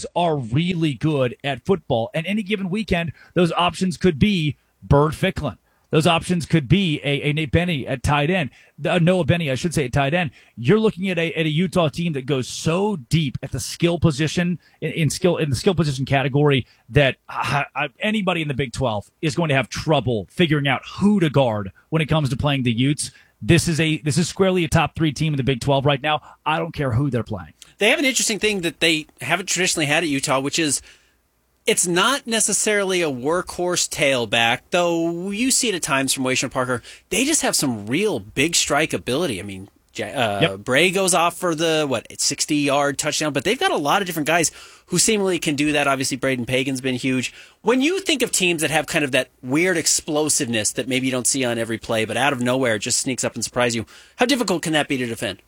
quarterbacks are really good at football. And any given weekend, those options could be Bird Ficklin. Those options could be a Nate Benny at tight end, Noah Benny, I should say, at tight end. You're looking at a Utah team that goes so deep at the skill position in the skill position category that anybody in the Big 12 is going to have trouble figuring out who to guard when it comes to playing the Utes. This is squarely a top 3 team in the Big 12 right now. I don't care who they're playing. They have an interesting thing that they haven't traditionally had at Utah, which is it's not necessarily a workhorse tailback, though you see it at times from Wayshawn Parker. They just have some real big strike ability. I mean, Bray goes off for the 60-yard touchdown, but they've got a lot of different guys who seemingly can do that. Obviously, Braden Pagan's been huge. When you think of teams that have kind of that weird explosiveness that maybe you don't see on every play, but out of nowhere just sneaks up and surprises you, how difficult can that be to defend?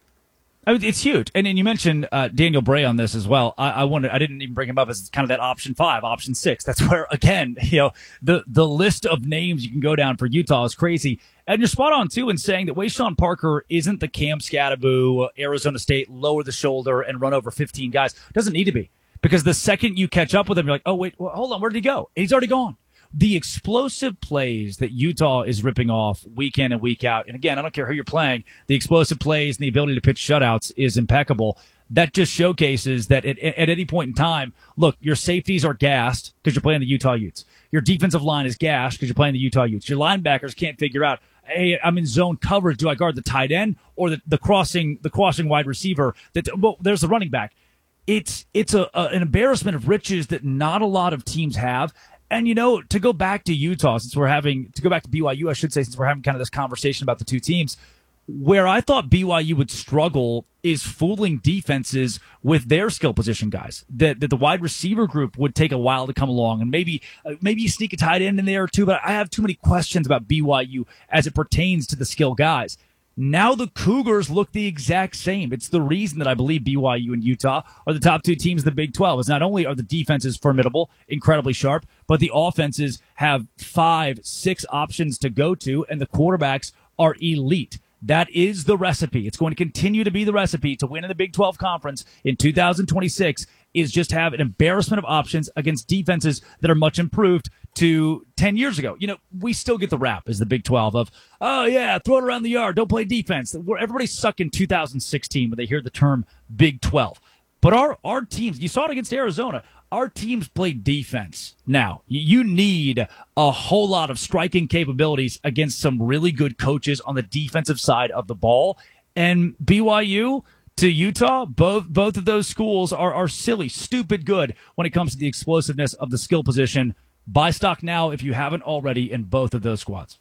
It's huge. And then you mentioned Daniel Bray on this as well. I didn't even bring him up as kind of that option 5, option 6. That's where, again, the list of names you can go down for Utah is crazy. And you're spot on, too, in saying that Wayshawn Parker isn't the Cam Scatterbo, Arizona State, lower the shoulder and run over 15 guys. Doesn't need to be. Because the second you catch up with him, you're like, oh, wait, well, hold on, where did he go? And he's already gone. The explosive plays that Utah is ripping off week in and week out, and again, I don't care who you're playing, the explosive plays and the ability to pitch shutouts is impeccable. That just showcases that at any point in time, look, your safeties are gassed because you're playing the Utah Utes. Your defensive line is gassed because you're playing the Utah Utes. Your linebackers can't figure out, hey, I'm in zone coverage. Do I guard the tight end or the crossing wide receiver? There's the running back. It's an embarrassment of riches that not a lot of teams have. And, to go back to Utah, to go back to BYU, I should say, since we're having kind of this conversation about the two teams, where I thought BYU would struggle is fooling defenses with their skill position guys. That the wide receiver group would take a while to come along, and maybe you sneak a tight end in there too. But I have too many questions about BYU as it pertains to the skill guys. Now the Cougars look the exact same. It's the reason that I believe BYU and Utah are the top 2 teams in the Big 12. Is not only are the defenses formidable, incredibly sharp, but the offenses have 5, 6 options to go to, and the quarterbacks are elite. That is the recipe. It's going to continue to be the recipe to win in the Big 12 Conference in 2026 is just have an embarrassment of options against defenses that are much improved to 10 years ago. We still get the rap as the Big 12 of, oh, yeah, throw it around the yard, don't play defense. Everybody sucked in 2016 when they hear the term Big 12. But our teams, you saw it against Arizona, our teams play defense. Now, you need a whole lot of striking capabilities against some really good coaches on the defensive side of the ball. And BYU to Utah, both of those schools are silly, stupid good when it comes to the explosiveness of the skill position. Buy stock now if you haven't already in both of those squads.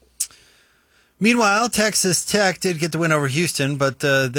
Meanwhile, Texas Tech did get the win over Houston, but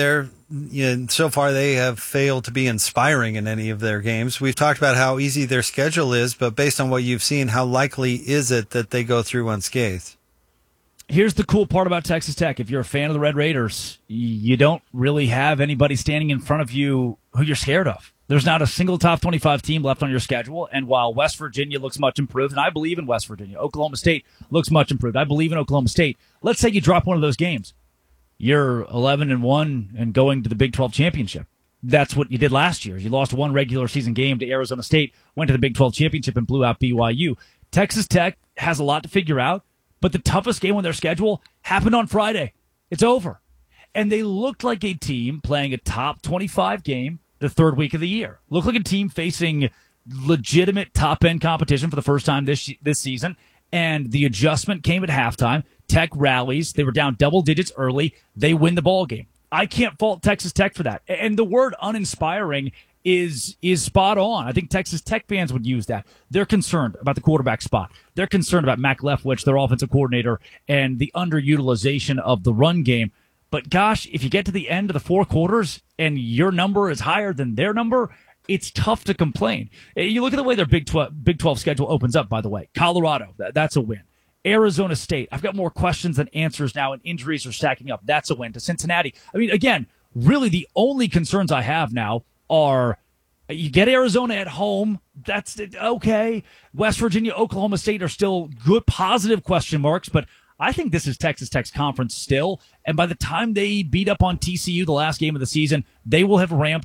so far they have failed to be inspiring in any of their games. We've talked about how easy their schedule is, but based on what you've seen, how likely is it that they go through unscathed? Here's the cool part about Texas Tech. If you're a fan of the Red Raiders, you don't really have anybody standing in front of you who you're scared of. There's not a single top 25 team left on your schedule. And while West Virginia looks much improved, and I believe in West Virginia, Oklahoma State looks much improved. I believe in Oklahoma State. Let's say you drop one of those games. You're 11-1 and going to the Big 12 championship. That's what you did last year. You lost one regular season game to Arizona State, went to the Big 12 championship and blew out BYU. Texas Tech has a lot to figure out, but the toughest game on their schedule happened on Friday. It's over. And they looked like a team playing a top 25 game the third week of the year. Looked like a team facing legitimate top-end competition for the first time this season, and the adjustment came at halftime. Tech rallies. They were down double digits early. They win the ball game. I can't fault Texas Tech for that. And the word uninspiring is spot on. I think Texas Tech fans would use that. They're concerned about the quarterback spot. They're concerned about Mac Leftwich, their offensive coordinator, and the underutilization of the run game. But gosh, if you get to the end of the 4 quarters and your number is higher than their number, it's tough to complain. You look at the way their Big 12 schedule opens up, by the way. Colorado, that's a win. Arizona State, I've got more questions than answers now, and injuries are stacking up. That's a win. To Cincinnati, I mean, again, really the only concerns I have now are you get Arizona at home. That's okay. West Virginia, Oklahoma State are still good, positive question marks, but I think this is Texas Tech's conference still. And by the time they beat up on TCU the last game of the season, they will have ramped up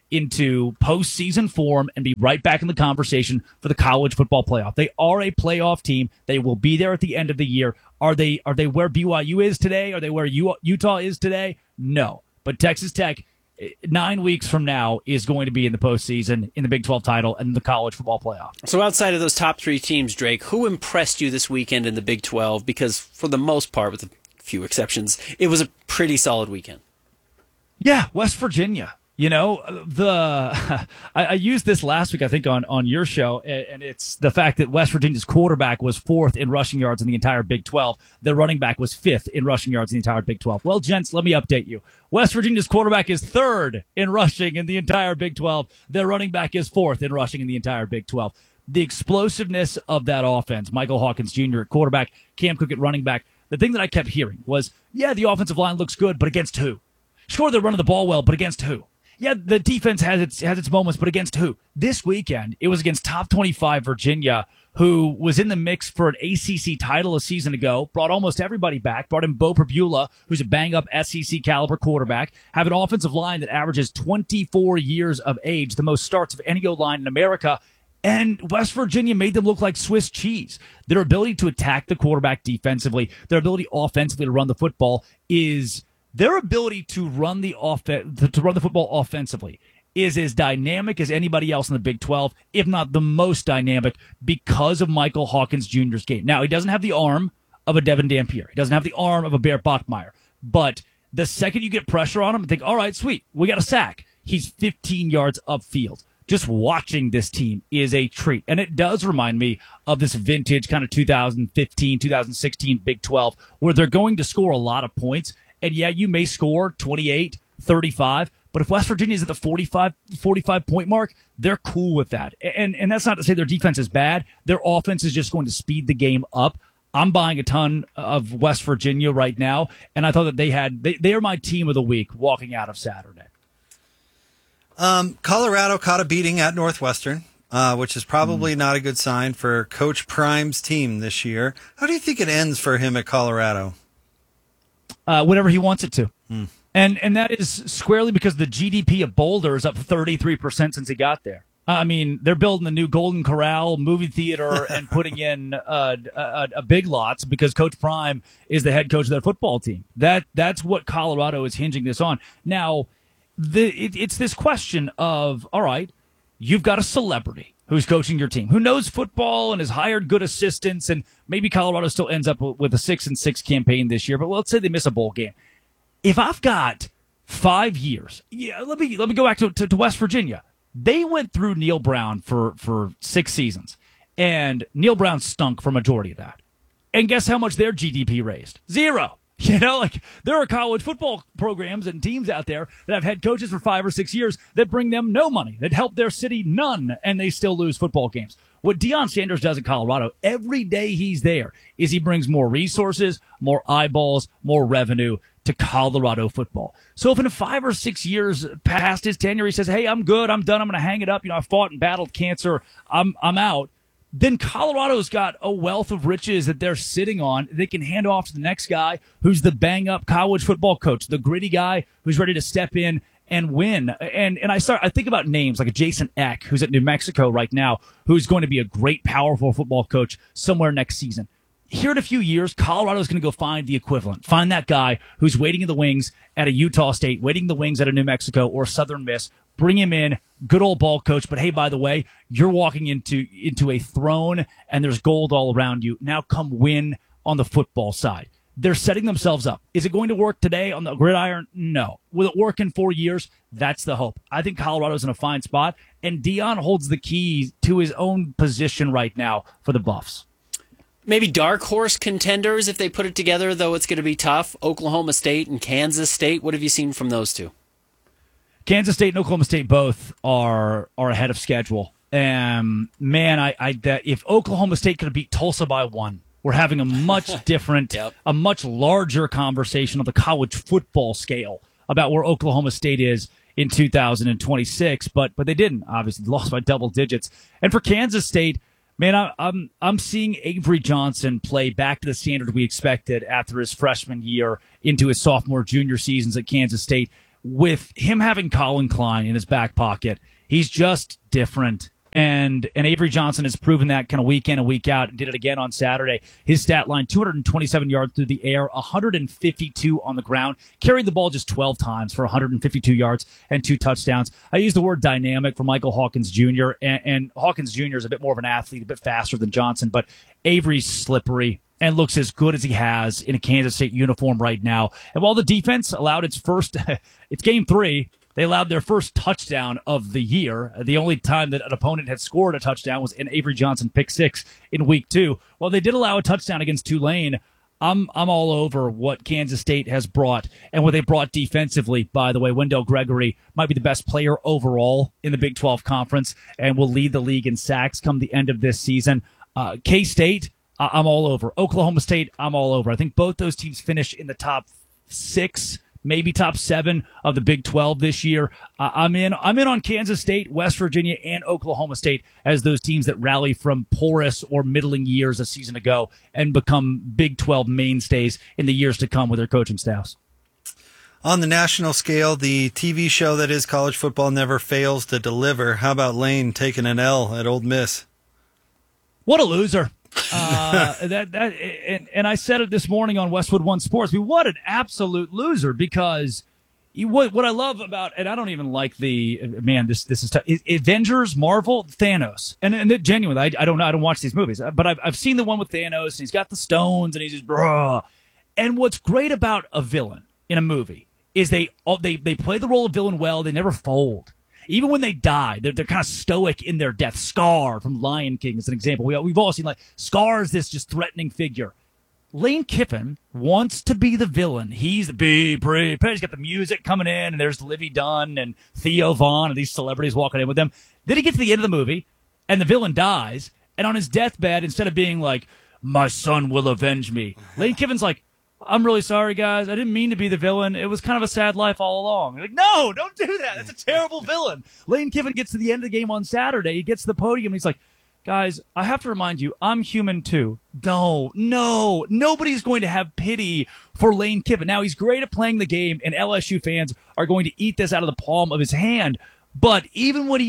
into postseason form and be right back in the conversation for the college football playoff. They are a playoff team. They will be there at the end of the year. Are they where BYU is today? Are they where Utah is today? No. But Texas Tech, 9 weeks from now, is going to be in the postseason, in the Big 12 title, and the college football playoff. So outside of those top three teams, Drake, who impressed you this weekend in the Big 12? Because for the most part, with a few exceptions, it was a pretty solid weekend. Yeah, West Virginia. You know, I used this last week, I think, on your show, and it's the fact that West Virginia's quarterback was 4th in rushing yards in the entire Big 12. Their running back was 5th in rushing yards in the entire Big 12. Well, gents, let me update you. West Virginia's quarterback is 3rd in rushing in the entire Big 12. Their running back is 4th in rushing in the entire Big 12. The explosiveness of that offense, Michael Hawkins Jr. at quarterback, Cam Cook at running back, the thing that I kept hearing was, yeah, the offensive line looks good, but against who? Sure, they're running the ball well, but against who? Yeah, the defense has its moments, but against who? This weekend, it was against top 25 Virginia, who was in the mix for an ACC title a season ago, brought almost everybody back, brought in Bo Perbula, who's a bang-up SEC caliber quarterback, have an offensive line that averages 24 years of age, the most starts of any O-line in America, and West Virginia made them look like Swiss cheese. Their ability to attack the quarterback defensively, their ability offensively to run the football is... Their ability to run the football offensively is as dynamic as anybody else in the Big 12, if not the most dynamic, because of Michael Hawkins Jr.'s game. Now, he doesn't have the arm of a Devin Dampier. He doesn't have the arm of a Bear Bachmeier. But the second you get pressure on him and think, all right, sweet, we got a sack, he's 15 yards upfield. Just watching this team is a treat. And it does remind me of this vintage kind of 2015, 2016 Big 12, where they're going to score a lot of points. And yeah, you may score 28, 35, but if West Virginia's at the 45 point mark, they're cool with that. And that's not to say their defense is bad. Their offense is just going to speed the game up. I'm buying a ton of West Virginia right now, and I thought that they are my team of the week walking out of Saturday. Colorado caught a beating at Northwestern, which is probably not a good sign for Coach Prime's team this year. How do you think it ends for him at Colorado? Whenever he wants it to. And that is squarely because the GDP of Boulder is up 33% since he got there. I mean, they're building the new Golden Corral movie theater and putting in a Big Lots because Coach Prime is the head coach of their football team. That's what Colorado is hinging this on. Now, it's this question of, all right, you've got a celebrity who's coaching your team, who knows football and has hired good assistants, and maybe Colorado still ends up with a 6-6 campaign this year, but let's say they miss a bowl game. If I've got 5 years, let me go back to West Virginia. They went through Neil Brown for 6 seasons, and Neil Brown stunk for a majority of that. And guess how much their GDP raised? 0. You know, like there are college football programs and teams out there that have head coaches for 5 or 6 years that bring them no money, that help their city none, and they still lose football games. What Deion Sanders does in Colorado every day he's there is he brings more resources, more eyeballs, more revenue to Colorado football. So if in 5 or 6 years past his tenure he says, hey, I'm good, I'm done, I'm going to hang it up, I fought and battled cancer, I'm out, then Colorado's got a wealth of riches that they're sitting on. They can hand off to the next guy who's the bang-up college football coach, the gritty guy who's ready to step in and win. And I think about names like a Jason Eck, who's at New Mexico right now, who's going to be a great, powerful football coach somewhere next season. Here in a few years, Colorado's going to go find the equivalent. Find that guy who's waiting in the wings at a Utah State, waiting in the wings at a New Mexico or Southern Miss. Bring him in, good old ball coach. But hey, by the way, you're walking into a throne and there's gold all around you. Now come win on the football side. They're setting themselves up. Is it going to work today on the gridiron? No. Will it work in 4 years? That's the hope. I think Colorado's in a fine spot, and Deion holds the key to his own position right now for the Buffs. Maybe dark horse contenders if they put it together, though it's going to be tough. Oklahoma State and Kansas State. What have you seen from those two? Kansas State and Oklahoma State both are ahead of schedule. Man, if Oklahoma State could have beat Tulsa by 1, we're having a much different, a much larger conversation on the college football scale about where Oklahoma State is in 2026. But they didn't. Obviously, lost by double digits. And for Kansas State, man, I'm seeing Avery Johnson play back to the standard we expected after his freshman year into his sophomore, junior seasons at Kansas State. with him having Colin Klein in his back pocket, he's just different. And Avery Johnson has proven that kind of week in and week out, and did it again on Saturday. His stat line, 227 yards through the air, 152 on the ground, carried the ball just 12 times for 152 yards and 2 touchdowns. I use the word dynamic for Michael Hawkins Jr., and Hawkins Jr. is a bit more of an athlete, a bit faster than Johnson, but Avery's slippery and looks as good as he has in a Kansas State uniform right now. And while the defense allowed its first, it's game 3, they allowed their first touchdown of the year. The only time that an opponent had scored a touchdown was in Avery Johnson pick 6 in week 2. While they did allow a touchdown against Tulane, I'm all over what Kansas State has brought and what they brought defensively. By the way, Wendell Gregory might be the best player overall in the Big 12 Conference and will lead the league in sacks come the end of this season. K-State, I'm all over. Oklahoma State, I'm all over. I think both those teams finish in the top 6, maybe top 7 of the Big 12 this year. I'm in on Kansas State, West Virginia, and Oklahoma State as those teams that rally from porous or middling years a season ago and become Big 12 mainstays in the years to come with their coaching staffs. On the national scale, the TV show that is college football never fails to deliver. How about Lane taking an L at Ole Miss? What a loser. And I said it this morning on Westwood One Sports. What an absolute loser, because what I love about, and I don't even like this is tough. Avengers, Marvel, Thanos, and genuinely, I don't know, I don't watch these movies, but I've seen the one with Thanos, and he's got the stones, and he's just bruh. And what's great about a villain in a movie is they play the role of villain well. They never fold. Even when they die, they're kind of stoic in their death. Scar from Lion King is an example. We've all seen, like, Scar is this just threatening figure. Lane Kiffin wants to be the villain. He's the big, pretty. He's got the music coming in, and there's Livy Dunn and Theo Vaughn and these celebrities walking in with them. Then he gets to the end of the movie, and the villain dies. And on his deathbed, instead of being like, "My son will avenge me," Lane Kiffin's like, "I'm really sorry, guys. I didn't mean to be the villain. It was kind of a sad life all along." Like, no, don't do that. That's a terrible villain. Lane Kiffin gets to the end of the game on Saturday. He gets to the podium, and he's like, "Guys, I have to remind you, I'm human too." No, nobody's going to have pity for Lane Kiffin. Now, he's great at playing the game, and LSU fans are going to eat this out of the palm of his hand. But even when he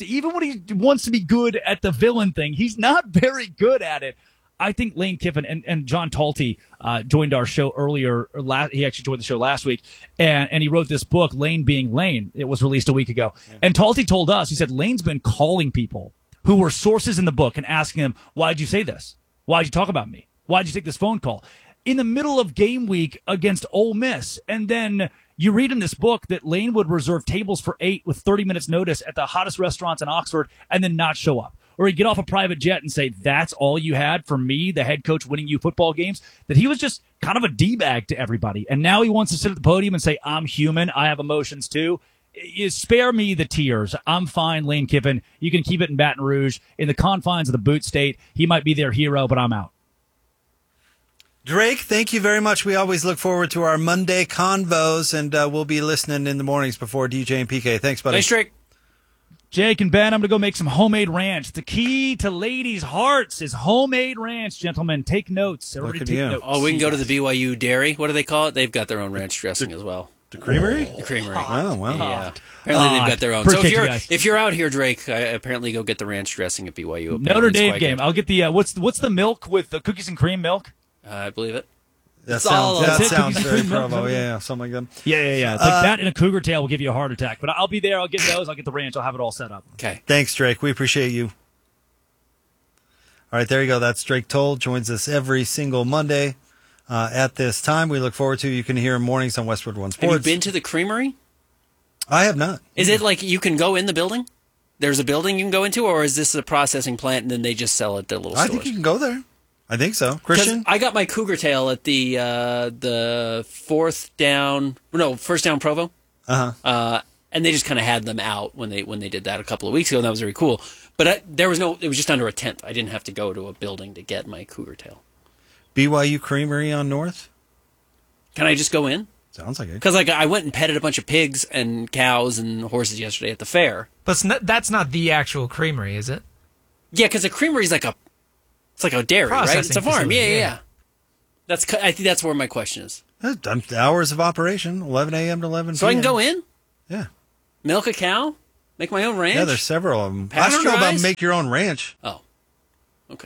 wants to be good at the villain thing, he's not very good at it. I think Lane Kiffin and John Talty joined our show earlier. He actually joined the show last week, and he wrote this book, Lane Being Lane. It was released a week ago. Yeah. And Talty told us, he said, Lane's been calling people who were sources in the book and asking them, "Why'd you say this? Why'd you talk about me? Why'd you take this phone call?" In the middle of game week against Ole Miss. And then you read in this book that Lane would reserve tables for 8 with 30 minutes notice at the hottest restaurants in Oxford and then not show up. Or he'd get off a private jet and say, "That's all you had for me, the head coach winning you football games." That he was just kind of a D-bag to everybody. And now he wants to sit at the podium and say, "I'm human. I have emotions too." Spare me the tears. I'm fine, Lane Kiffin. You can keep it in Baton Rouge. In the confines of the boot state, he might be their hero, but I'm out. Drake, thank you very much. We always look forward to our Monday convos, and we'll be listening in the mornings before DJ and PK. Thanks, buddy. Thanks, Drake. Jake and Ben, I'm going to go make some homemade ranch. The key to ladies' hearts is homemade ranch, gentlemen. Take notes. Everybody take notes. Oh, we can go to the BYU Dairy. What do they call it? They've got their own ranch dressing as well. The Creamery? The Creamery. Oh, wow. Yeah. Apparently they've got their own. So Appreciate if you're out here, Drake, apparently go get the ranch dressing at BYU. Apparently Notre it's Dame quite game. good. I'll get the what's the milk with the cookies and cream milk? I believe it. That That's it. sounds Cookies very and cream milk, Provo. is that Yeah, something like that. Yeah. It's like that and a cougar tail will give you a heart attack. But I'll be there. I'll get those. I'll get the ranch. I'll have it all set up. Okay. Thanks, Drake. We appreciate you. All right, there you go. That's Drake Toll. Joins us every single Monday at this time. We look forward to. You can hear him mornings on Westwood One Sports. Have you been to the Creamery? I have not. Is it like you can go in the building? There's a building you can go into, or is this a processing plant and then they just sell it at their little stores? I think you can go there. I think so. Christian? I got my cougar tail at the first down Provo. Uh-huh. And they just kind of had them out when they did that a couple of weeks ago, and that was very cool. But it was just under a tent. I didn't have to go to a building to get my cougar tail. BYU Creamery on North? Can I just go in? Sounds like it. Because I went and petted a bunch of pigs and cows and horses yesterday at the fair. But that's not the actual creamery, is it? Yeah, because a creamery is like a dairy, right? It's a farm. Facility, Yeah. I think that's where my question is. Hours of operation, 11 a.m. to 11 So I can p.m. go in, Yeah. milk a cow, make my own ranch? Yeah, there's several of them. I don't know about Pasteurize? make your own ranch. Oh, okay.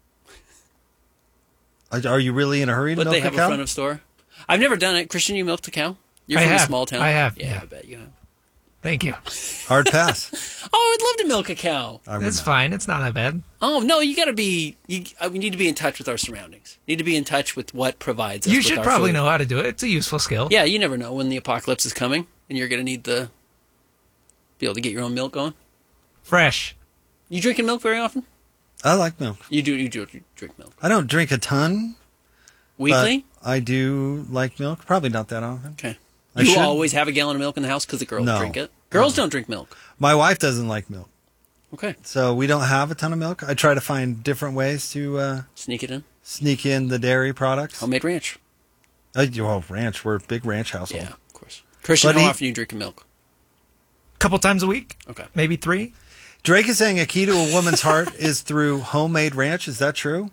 Are you really in a hurry to But milk they a have a cow? front of store. I've never done it. Christian, you milked a cow? You're I from a have. small town. I have, Yeah, yeah. I bet you have. Thank you. Hard pass. Oh, I'd love to milk a cow. I would It's not. fine. It's not that bad. Oh, no, we need to be in touch with our surroundings. Need to be in touch with what provides us You with should our probably food. know how to do it. It's a useful skill. Yeah, you never know when the apocalypse is coming, and you're going to need to be able to get your own milk going. Fresh. You drinking milk very often? I like milk. You drink milk. I don't drink a ton, Weekly? but I do like milk. Probably not that often. Okay. I You should. always have a gallon of milk in the house because the girls No. drink it? Girls don't drink milk. My wife doesn't like milk, Okay. so we don't have a ton of milk. I try to find different ways to Sneak it in. sneak in the dairy products. Homemade ranch. Ranch. We're a big ranch household. Yeah, of course. Christian, But how he- often are you drinking milk? Couple times a week. Okay. Maybe 3. Drake is saying a key to a woman's heart is through homemade ranch. Is that true?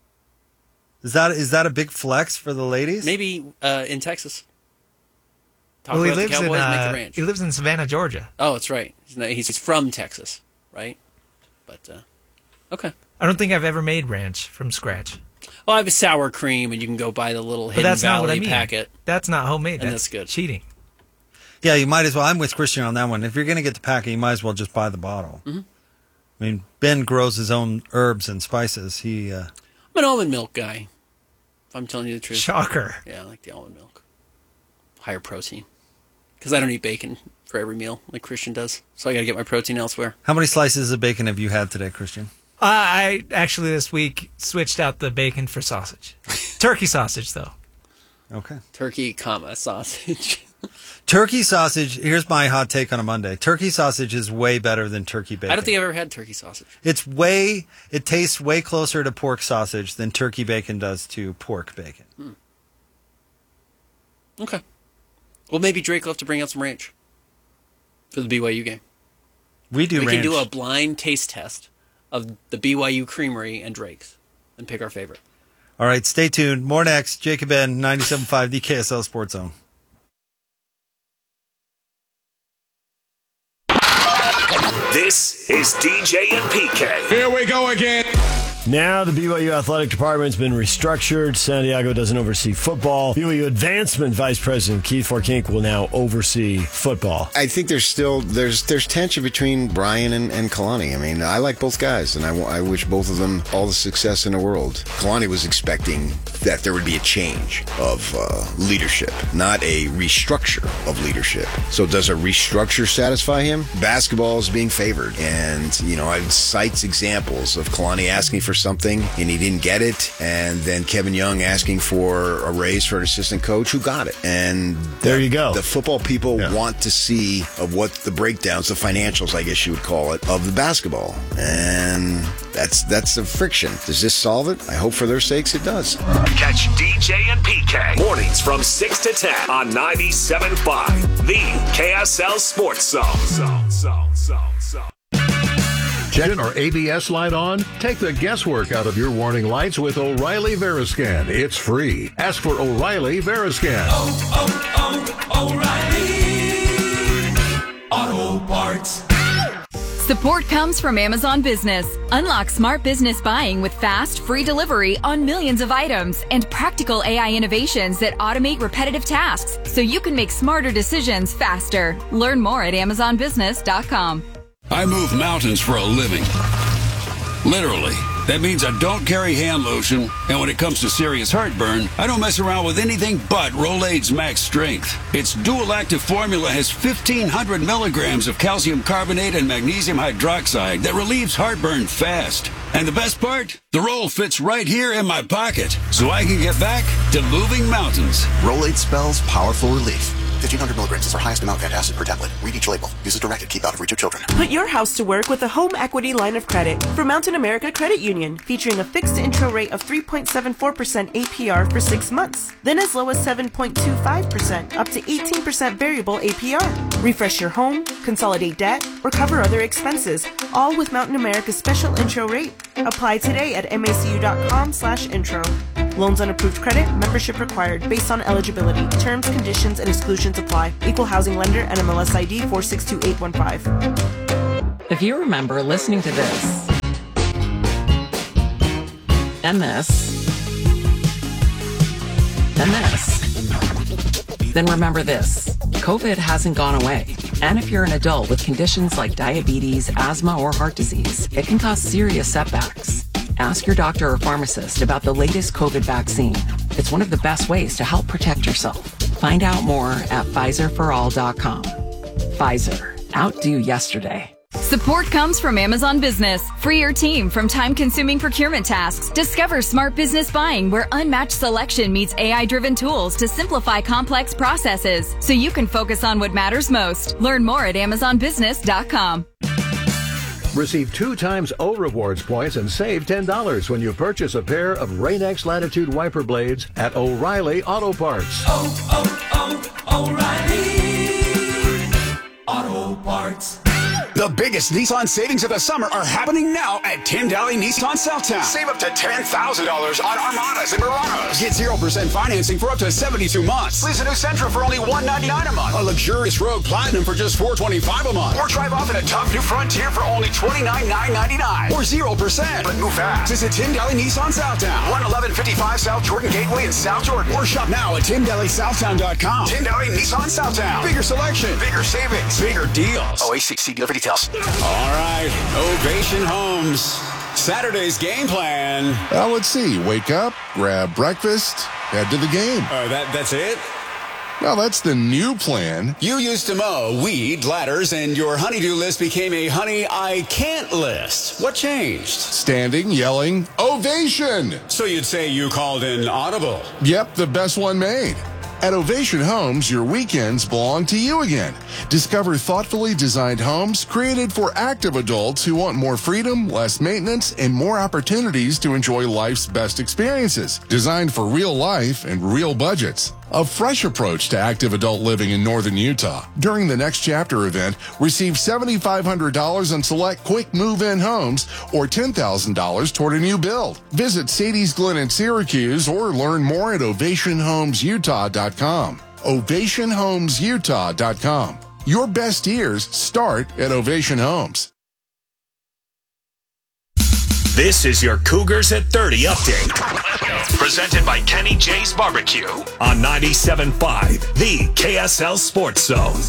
Is that a big flex for the ladies? Maybe in Texas. Talk Well, he about the lives in Cowboys, make the ranch. he lives in Savannah, Georgia. Oh, that's right. He's from Texas, right? But, okay. I don't think I've ever made ranch from scratch. Well, I have a sour cream, and you can go buy the little But Hidden that's not Valley what I mean. packet. That's not homemade. And That's that's good. cheating. Yeah, you might as well. I'm with Christian on that one. If you're going to get the packet, you might as well just buy the bottle. Mm-hmm. I mean, Ben grows his own herbs and spices. I'm an almond milk guy, if I'm telling you the truth. Shocker. Yeah, I like the almond milk. Higher protein. Because I don't eat bacon for every meal like Christian does. So I got to get my protein elsewhere. How many slices of bacon have you had today, Christian? I actually this week switched out the bacon for sausage. Turkey sausage, though. Okay. Turkey, sausage. Turkey sausage, here's my hot take on a Monday. Turkey sausage is way better than turkey bacon. I don't think I've ever had turkey sausage. It tastes way closer to pork sausage than turkey bacon does to pork bacon. Okay. Well, maybe Drake will have to bring out some ranch for the BYU game. We do We ranch. can do a blind taste test of the BYU Creamery and Drake's and pick our favorite. All right, stay tuned. More next. Jacob N, 97.5, the KSL Sports Zone. This is DJ and PK. Here we go again. Now the BYU Athletic Department's been restructured. Santiago doesn't oversee football. BYU Advancement Vice President Keith Forkink will now oversee football. I think there's tension between Brian and Kalani. I mean, I like both guys, and I wish both of them all the success in the world. Kalani was expecting that there would be a change of leadership, not a restructure of leadership. So does a restructure satisfy him? Basketball is being favored, and I cites examples of Kalani asking for something and he didn't get it, and then Kevin Young asking for a raise for an assistant coach who got it. And there you go. The football people want to see of what the breakdowns, the financials, I guess you would call it, of the basketball, and that's the friction. Does this solve it? I hope for their sakes it does. Catch DJ and PK mornings from 6 to 10 on 97.5, the KSL Sports Zone. Jet or ABS light on? Take the guesswork out of your warning lights with O'Reilly Veriscan. It's free. Ask for O'Reilly Veriscan. O'Reilly Auto Parts. Support comes from Amazon Business. Unlock smart business buying with fast, free delivery on millions of items and practical AI innovations that automate repetitive tasks so you can make smarter decisions faster. Learn more at amazonbusiness.com. I move mountains for a living. Literally. That means I don't carry hand lotion, and when it comes to serious heartburn, I don't mess around with anything but Rolaids Max Strength. Its dual-active formula has 1,500 milligrams of calcium carbonate and magnesium hydroxide that relieves heartburn fast. And the best part? The roll fits right here in my pocket, so I can get back to moving mountains. Rolaids spells powerful relief. 1,500 milligrams is our highest amount of antacid per tablet. Read each label. Use as directed. Keep out of reach of children. Put your house to work with a home equity line of credit from Mountain America Credit Union, featuring a fixed intro rate of 3.74% APR for 6 months, then as low as 7.25%, up to 18% variable APR. Refresh your home, consolidate debt, or cover other expenses, all with Mountain America's special intro rate. Apply today at macu.com/intro. Loans on approved credit. Membership required based on eligibility. Terms, conditions, and exclusions apply. Equal housing lender. NMLS ID 462815. If you remember listening to this and this and this, then remember this. COVID hasn't gone away. And if you're an adult with conditions like diabetes, asthma, or heart disease, it can cause serious setbacks. Ask your doctor or pharmacist about the latest COVID vaccine. It's one of the best ways to help protect yourself. Find out more at PfizerForAll.com. Pfizer. Outdo yesterday. Support comes from Amazon Business. Free your team from time-consuming procurement tasks. Discover smart business buying where unmatched selection meets AI-driven tools to simplify complex processes so you can focus on what matters most. Learn more at AmazonBusiness.com. Receive 2 times O Rewards points and save $10 when you purchase a pair of Rain-X Latitude wiper blades at O'Reilly Auto Parts. O'Reilly Auto Parts. The biggest Nissan savings of the summer are happening now at Tim Daly Nissan Southtown. Save up to $10,000 on Armadas and Muranos. Get 0% financing for up to 72 months. Lease a new Sentra for only $199 a month. A luxurious Rogue Platinum for just $425 a month. Or drive off in a tough new Frontier for only $29,999. Or 0%. But move fast. Visit Tim Daly Nissan Southtown. 11155 South Jordan Gateway in South Jordan. Or shop now at TimDalySouthtown.com. Tim Daly Nissan Southtown. Bigger selection. Bigger savings. Bigger deals. OA6C dealer for details. All right, Ovation Homes. Saturday's game plan. Let's see. Wake up, grab breakfast, head to the game. That's it? Well, that's the new plan. You used to mow, weed, ladders, and your honeydew list became a honey I can't list. What changed? Standing, yelling, ovation. So you'd say you called in audible. Yep, the best one made. At Ovation Homes, your weekends belong to you again. Discover thoughtfully designed homes created for active adults who want more freedom, less maintenance, and more opportunities to enjoy life's best experiences. Designed for real life and real budgets. A fresh approach to active adult living in northern Utah. During the Next Chapter event, receive $7,500 on select quick move-in homes or $10,000 toward a new build. Visit Sadie's Glen in Syracuse or learn more at OvationHomesUtah.com. OvationHomesUtah.com. Your best years start at Ovation Homes. This is your Cougars at 30 update. Presented by Kenny J's Barbecue on 97.5, the KSL Sports Zone.